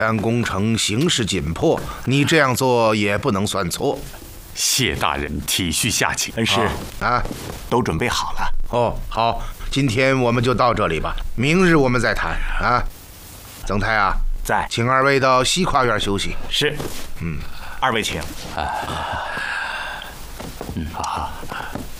但工程形势紧迫，你这样做也不能算错。 谢大人体恤下请。 恩师啊， 都准备好了。 哦，好，今天我们就到这里吧，明日我们再谈啊。曾太啊， 在， 请二位到西跨院休息。 是，二位请。 好。